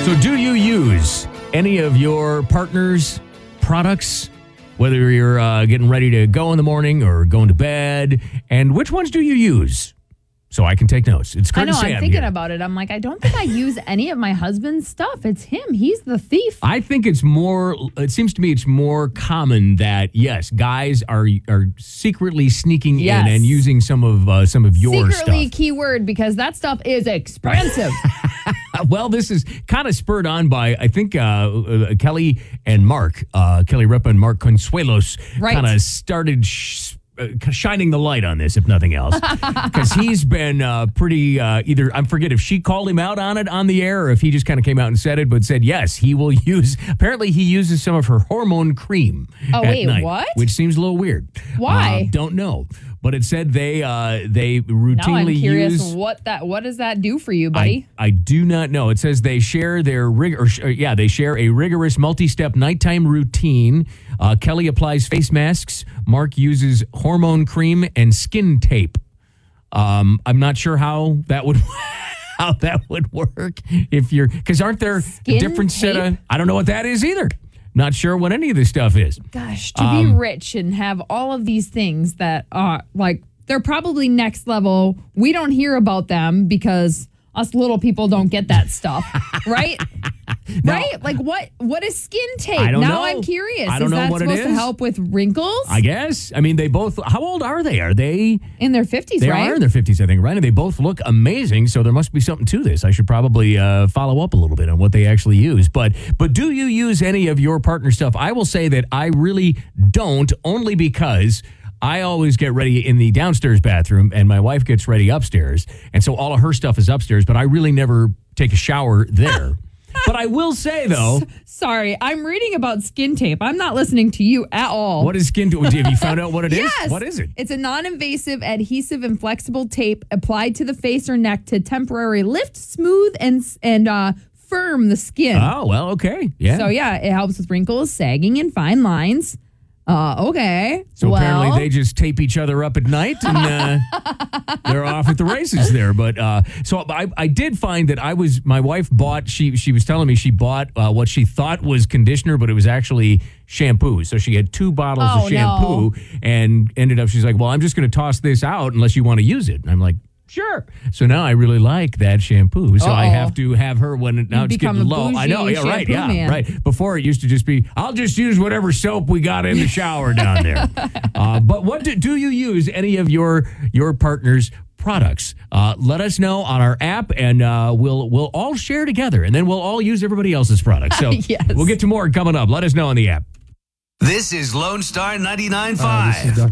So do you use any of your partner's products, whether you're getting ready to go in the morning or going to bed? And which ones do you use? So I can take notes. It's Kurt I know, and Sam I'm thinking here. about it. I'm like, I don't think I use any of my husband's stuff. It's him. He's the thief. I think it seems to me it's more common that, yes, guys are secretly sneaking in and using some of your Secretly, stuff. keyword, because that stuff is expensive. Well, this is kind of spurred on by, I think, Kelly and Mark, Kelly Ripa and Mark Consuelos kind of started shining the light on this, if nothing else, because he's been pretty either, I forget if she called him out on it on the air or if he just kind of came out and said it, but said, yes, he will use, apparently he uses some of her hormone cream at night, what? Which seems a little weird. Why? Don't know. But it said they routinely now I'm curious use. what does that do for you, buddy? I do not know. It says they share their they share a rigorous multi-step nighttime routine. Kelly applies face masks. Mark uses hormone cream and skin tape. I'm not sure how that would work if you're, because aren't there Skin different tape? set of, I don't know what that is either. Not sure what any of this stuff is. Gosh, to be rich and have all of these things that are like, they're probably next level. We don't hear about them because us little people don't get that stuff, right? Right? Like what is skin tape? I don't know. Now I'm curious. I don't know what it supposed is. to help with wrinkles? I guess. I mean, they both, how old are they? Are they In their 50s, They right? are in their 50s, I think, right? And they both look amazing, so there must be something to this. I should probably follow up a little bit on what they actually use. But do you use any of your partner stuff? I will say that I really don't, only because I always get ready in the downstairs bathroom, and my wife gets ready upstairs. And so all of her stuff is upstairs, but I really never take a shower there. But I will say, though. Sorry, I'm reading about skin tape. I'm not listening to you at all. What is skin tape? Have you found out what it is? Yes. What is it? It's a non-invasive, adhesive, and flexible tape applied to the face or neck to temporarily lift, smooth, and firm the skin. Oh, well, okay. Yeah. So, yeah, it helps with wrinkles, sagging, and fine lines. Okay. So apparently they just tape each other up at night and they're off at the races there. But so I did find that my wife bought, she was telling me she bought what she thought was conditioner, but it was actually shampoo. So she had 2 bottles of shampoo and ended up, she's like, well, I'm just going to toss this out unless you want to use it. And I'm like, sure. So now I really like that shampoo. So I have to have her when now it's getting low. I know. Yeah, right. Yeah, man. right. Before it used to just be, I'll just use whatever soap we got in the shower down there. But what do you use any of your partner's products? Let us know on our app, and we'll all share together, and then we'll all use everybody else's products. So Yes. We'll get to more coming up. Let us know on the app. This is Lone Star 99.5.